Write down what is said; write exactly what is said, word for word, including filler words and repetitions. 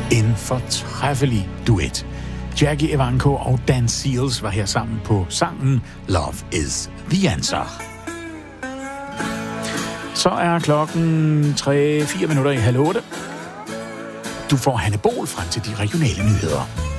En fortræffelig duet. Jackie Evancho og Dan Seals var her sammen på sangen Love is the Answer. Så er klokken tre fire minutter i halv otte. Du får Hanne Bol frem til de regionale nyheder.